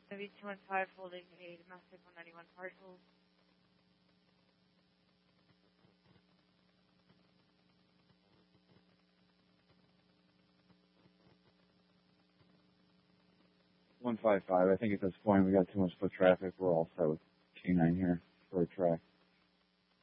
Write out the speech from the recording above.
Maybe 215 holding a domestic 191 parcel. I think at this point we got too much foot traffic. We're all set with K9 here for a track.